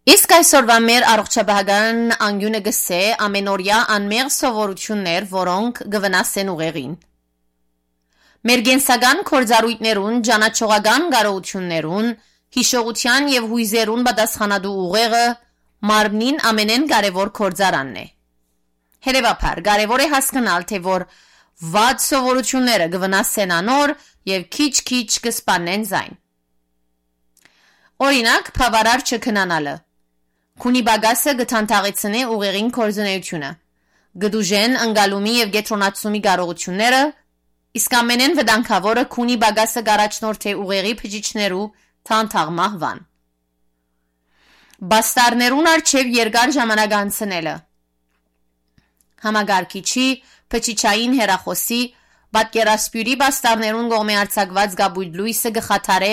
Իսկ այսօրվա մեր առողջապահական անկյունը գսե ամենօրյա անմեղ սովորություններ, որոնք կվնասեն ուղեղին։ Մեր կենսական կորձառույթներուն, ճանաչողական կարողություններուն, հիշողության եւ հույզերուն պատասխանատու ուղեղը մարմնին ամենեն կարևոր կորձարանն է։ Հետևաբար, կարևոր է հասկանալ, թե որ վատ սովորությունները կվնասեն անոր եւ քիչ-քիչ կսպանեն զայն։ Օրինակ, բավարար չքնանալը։ Քունի բագասը գտանտաղեցնե ուղեղին կորձունեությունը, գդուժեն ընկալումի եւ գետրոնացումի կարողությունները, իսկ ամենեն վտանգավորը քունի բագասը գարաչնորդ է ուղեղի փճիչներու թանթաղմահվան։ Բաստարներուն արչև երկար ժամանակ անցնելը։ Համագարկիչի, փճիչային հեռախոսի, պատկերասպյուրի բաստարներուն կողմէ արձակված գաբույտ լույսը գխաթարե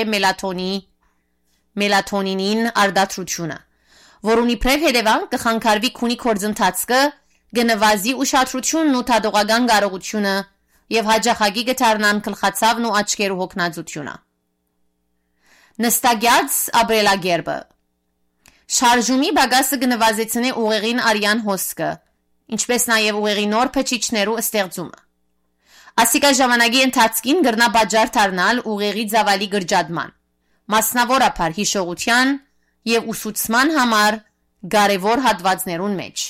մելատոնինին արտադրությունը, որոնի պրև հետևանք կխանգարվի քունի կորձընթացքը, գնվազի ուշադրությունն ու թադողական կարողությունը եւ հաջախակի կդառնան գլխացավն ու աչքերու հոգնածությունը։ Նստագյաց ապրելակերպը։ Շարժումի բագասը կնվազեցնե ուղեղին արյան հոսքը, ինչպես նաեւ ուղեղի նոր փճիչներու ստեղծումը։ Ասիկա ժամանակի ընթացքին կրնա բաժար դառնալ ուղեղի ծավալի գրջադման, մասնավորապես հիշողության եւ ուսուցման համար կարևոր հատվածներուն մեջ։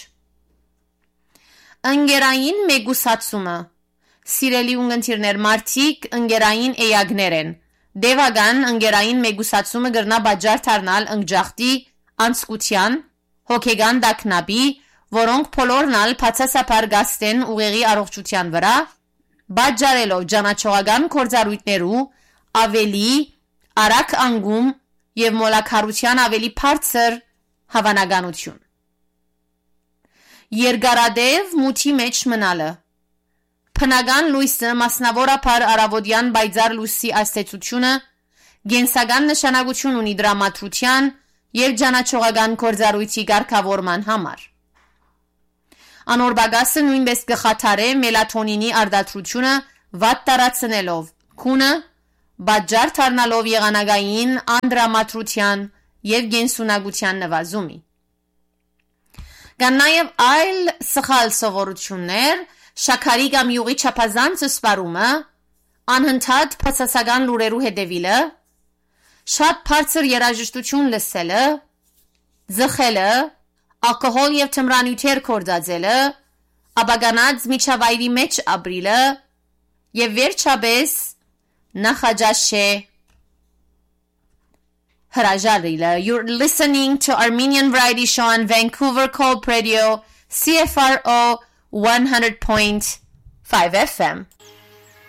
Ընկերային մեգուսացումը։ Սիրելի ունգընտիրներ, մարդիկ ընկերային էյակներ են։ Դեվական ընկերային մեգուսացումը կրնա բաժար դառնալ ընկճախտի, անցկության, հոգեգան տագնապի, որոնք բոլորն բացասաբար գաստեն ուղեղի առողջության վրա, բաժարելով ճանաչողական կորձառույթներու ավելի արագ անկում եւ մոլակարության ավելի բարձր հավանականություն։ Երկարադեպ մութի մեջ մնալը։ Բնական լույսը, մասնավորապես արավոտյան բայձար լույսի աստեցությունը, գենսական նշանակություն ունի դրամատրության եւ ճանաչողական կորձառույթի կարգավորման համար։ Անոր բագասը նույնպես կխաթարե մելատոնինի արտադրությունը վատ տարածնելով քունը, բաժար դառնալով եղանակային անդրամատրության եւ գենսունակության նվազումի։ Կան նաեւ այլ սխալ սովորություններ, շաքարի կամ յուղի չափազանց սպառումը, անհնդհատ բացասական լուրերու հետևելը, շատ բարձր երաժշտություն լսելը, ձխելը, ալկոհոլ եւ թմրանյութեր կորցածելը, ապականած միջավայրի մեջ ապրիլը եւ վերջապես նախաճաշե հրաժարիլը։ You're listening to Armenian Variety Show on Vancouver Corp Radio, CFRO 100.5 FM.